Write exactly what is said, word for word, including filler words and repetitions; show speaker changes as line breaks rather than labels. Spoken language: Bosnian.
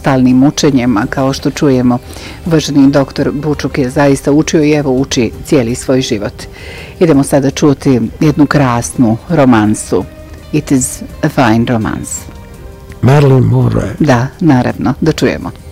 stalnim učenjem, a kao što čujemo, uvaženi doktor Bučuk je zaista učio i evo uči cijeli svoj život. Idemo sada čuti jednu krasnu romansu. It is a fine romance.
Marilyn Monroe.
Da, naravno, da čujemo.